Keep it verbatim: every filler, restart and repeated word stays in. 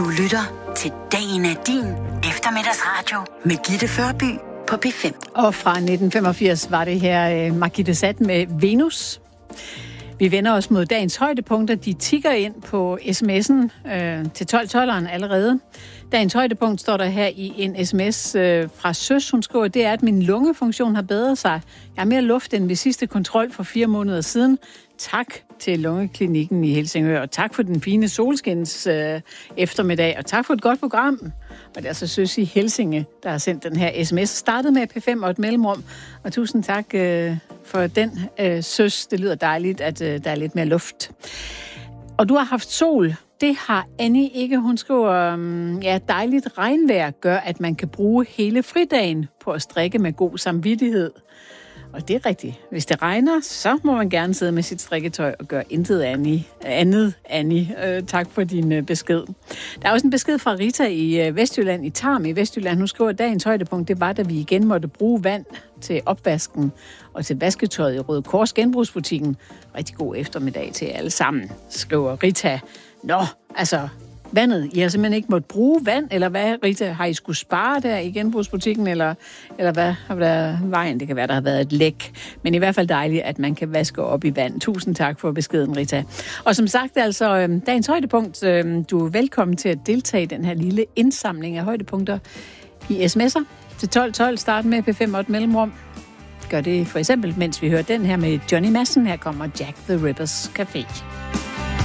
Du lytter til Dagen er din eftermiddagsradio med Gitte Førby på P fem. Og fra nitten femogfirs var det her uh, Margitte Sat med Venus. Vi vender os mod dagens højdepunkter. De tikker ind på sms'en øh, til tolv tolveren allerede. Dagens højdepunkt står der her i en sms øh, fra Søs. Hun skriver, det er, at min lungefunktion har bedret sig. Jeg har mere luft end ved sidste kontrol for fire måneder siden. Tak til Lungeklinikken i Helsingør, og tak for den fine solskins øh, eftermiddag, og tak for et godt program. Og det er altså Søs i Helsinge, der har sendt den her sms. Startet med P fem og et mellemrum, og tusind tak øh, for den, øh, Søs. Det lyder dejligt, at øh, der er lidt mere luft. Og du har haft sol. Det har Annie ikke. Hun skriver, um, ja, dejligt regnvejr gør, at man kan bruge hele fridagen på at strikke med god samvittighed. Og det er rigtigt. Hvis det regner, så må man gerne sidde med sit strikketøj og gøre intet Annie. andet, Annie. Øh, tak for din øh, besked. Der er også en besked fra Rita i øh, Vestjylland, i Tarm i Vestjylland. Hun skriver, at dagens højdepunkt, det var, da vi igen måtte bruge vand til opvasken og til vasketøjet i Røde Kors genbrugsbutikken. Rigtig god eftermiddag til alle sammen, skriver Rita. Nå, altså... vandet. I har simpelthen ikke måttet bruge vand, eller hvad, Rita? Har I skulle spare der i genbrugsbutikken, eller, eller hvad har været vejen? Det kan være, der har været et læk. Men i hvert fald dejligt, at man kan vaske op i vand. Tusind tak for beskeden, Rita. Og som sagt, altså, dagens højdepunkt. Du er velkommen til at deltage i den her lille indsamling af højdepunkter i sms'er til tolv tolv. Start med P fem og et mellemrum. Gør det for eksempel, mens vi hører den her med Johnny Madsen. Her kommer Jack the Rippers Café.